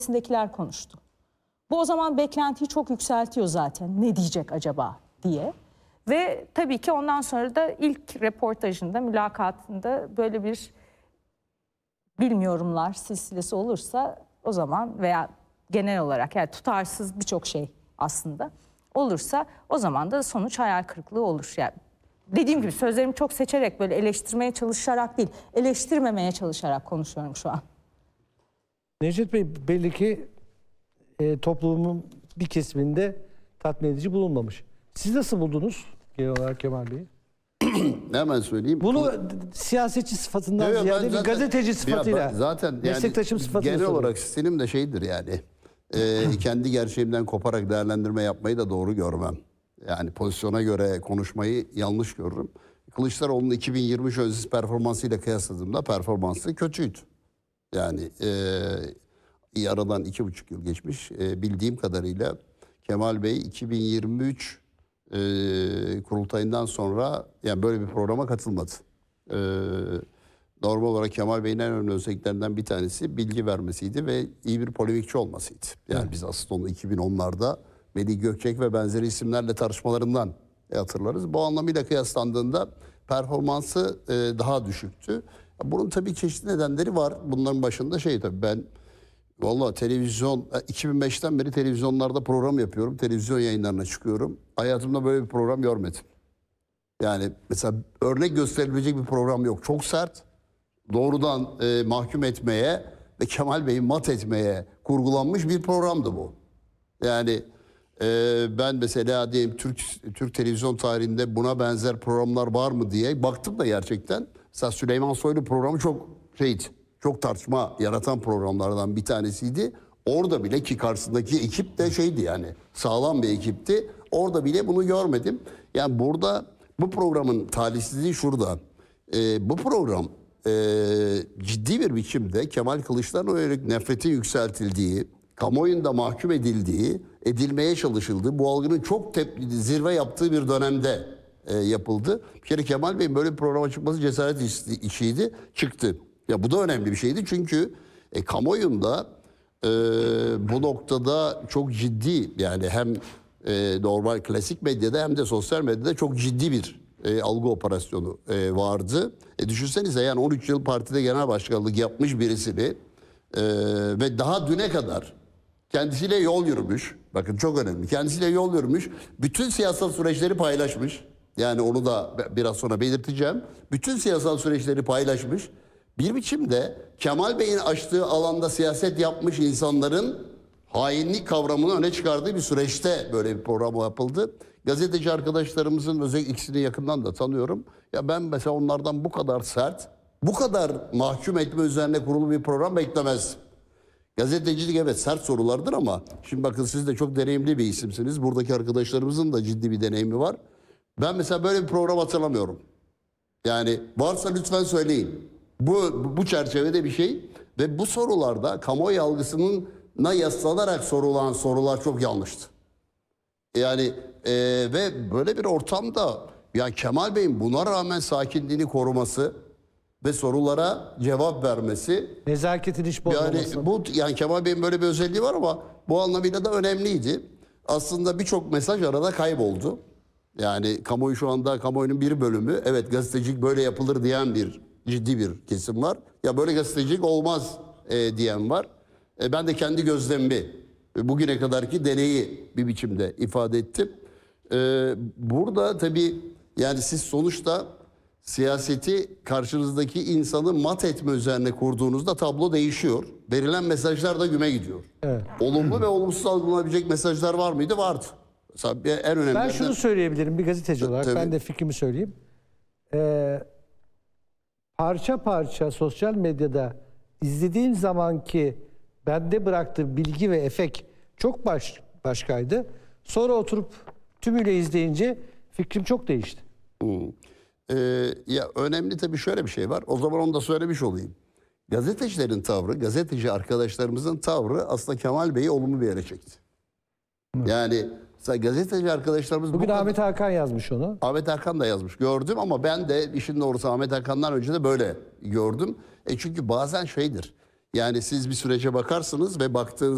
Sindekiler konuştu. Bu o zaman beklentiyi çok yükseltiyor zaten. Ne diyecek acaba diye. Ve tabii ki ondan sonra da ilk röportajında, mülakatında böyle bir bilmiyorumlar silsilesi olursa o zaman veya genel olarak yani tutarsız birçok şey aslında olursa o zaman da sonuç hayal kırıklığı olur. Yani dediğim gibi sözlerimi çok seçerek böyle eleştirmeye çalışarak değil, eleştirmemeye çalışarak konuşuyorum şu an. Necdet Bey belli ki toplumun bir kesiminde tatmin edici bulunmamış. Siz nasıl buldunuz genel olarak Kemal Bey'i? Hemen söyleyeyim. Bunu siyasetçi sıfatından ziyade bir gazeteci sıfatıyla, zaten meslektaşım sıfatıyla genel soruyorum. olarak stilim de şeydir yani. Kendi gerçeğimden koparak değerlendirme yapmayı da doğru görmem. Yani pozisyona göre konuşmayı yanlış görürüm. Kılıçdaroğlu'nun 2023 öncesi performansıyla kıyasladığımda performansı kötüydü. Yani aradan 2,5 yıl geçmiş. Bildiğim kadarıyla Kemal Bey 2023 kurultayından sonra yani böyle bir programa katılmadı. Normal olarak Kemal Bey'in en önemli özelliklerinden bir tanesi bilgi vermesiydi ve iyi bir polemikçi olmasıydı. Yani biz aslında onu 2010'larda Melih Gökçek ve benzeri isimlerle tartışmalarından hatırlarız. Bu anlamıyla kıyaslandığında performansı daha düşüktü. Bunun tabii çeşitli nedenleri var. Bunların başında tabii ben vallahi televizyon 2005'ten beri televizyonlarda program yapıyorum. Televizyon yayınlarına çıkıyorum. Hayatımda böyle bir program görmedim. Yani mesela örnek gösterilecek bir program yok. Çok sert, doğrudan mahkum etmeye ve Kemal Bey'i mat etmeye kurgulanmış bir programdı bu. Yani ben mesela diyelim Türk televizyon tarihinde buna benzer programlar var mı diye baktım da gerçekten. Mesela Süleyman Soylu programı çok tartışma yaratan programlardan bir tanesiydi. Orada bile ki karşısındaki ekip de yani sağlam bir ekipti. Orada bile bunu görmedim. Yani burada bu programın talihsizliği şurada. Bu program ciddi bir biçimde Kemal Kılıçdaroğlu'na yönelik nefretin yükseltildiği, kamuoyunda mahkum edilmeye çalışıldığı, bu algının çok zirve yaptığı bir dönemde yapıldı. Bir kere Kemal Bey'in böyle bir programa çıkması cesaret işiydi, çıktı. Ya bu da önemli bir şeydi çünkü kamuoyunda bu noktada çok ciddi yani hem normal klasik medyada hem de sosyal medyada çok ciddi bir algı operasyonu vardı. Düşünsenize yani 13 yıl partide genel başkanlık yapmış birisini ve daha düne kadar kendisiyle yol yürümüş. Bakın çok önemli. Kendisiyle yol yürümüş. Bütün siyasal süreçleri paylaşmış. Yani onu da biraz sonra belirteceğim. Bütün siyasal süreçleri paylaşmış. Bir biçimde Kemal Bey'in açtığı alanda siyaset yapmış insanların hainlik kavramını öne çıkardığı bir süreçte böyle bir program yapıldı. Gazeteci arkadaşlarımızın özellikle ikisini yakından da tanıyorum. Ya ben mesela onlardan bu kadar sert, bu kadar mahkum etme üzerine kurulu bir program beklemezdim. Gazetecilik evet sert sorulardır ama şimdi bakın siz de çok deneyimli bir isimsiniz. Buradaki arkadaşlarımızın da ciddi bir deneyimi var. Ben mesela böyle bir program hatırlamıyorum. Yani varsa lütfen söyleyin. Bu çerçevede bir şey ve bu sorularda kamuoyu algısına yaslanarak sorulan sorular çok yanlıştı. Yani ve böyle bir ortamda yani Kemal Bey'in buna rağmen sakinliğini koruması ve sorulara cevap vermesi, nezaketin hiç bozmaması. Yani Kemal Bey'in böyle bir özelliği var ama bu anlamıyla da önemliydi. Aslında birçok mesaj arada kayboldu. Yani kamuoyu şu anda kamuoyunun bir bölümü evet gazetecilik böyle yapılır diyen ciddi bir kesim var. Ya böyle gazetecilik olmaz diyen var. Ben de kendi gözlemimi bugüne kadarki deneyi bir biçimde ifade ettim. Burada tabii yani siz sonuçta siyaseti karşınızdaki insanı mat etme üzerine kurduğunuzda tablo değişiyor. Verilen mesajlar da güme gidiyor. Evet. Olumlu ve olumsuz algılanabilecek mesajlar var mıydı? Vardı. Mesela en önemli. Ben şunu söyleyebilirim bir gazeteci olarak. Tabii. Ben de fikrimi söyleyeyim. Parça parça sosyal medyada izlediğim zamanki bende bıraktığı bilgi ve efekt çok başkaydı. Sonra oturup tümüyle izleyince fikrim çok değişti. Ya önemli tabii şöyle bir şey var. O zaman onu da söylemiş olayım. Gazetecilerin tavrı, gazeteci arkadaşlarımızın tavrı aslında Kemal Bey'i olumlu bir yere çekti. Yani mesela gazeteci arkadaşlarımız... Bugün Ahmet Hakan yazmış onu. Ahmet Hakan da yazmış. Gördüm ama ben de işin doğrusu Ahmet Hakan'dan önce de böyle gördüm. Çünkü bazen şeydir. Yani siz bir sürece bakarsınız ve baktığınız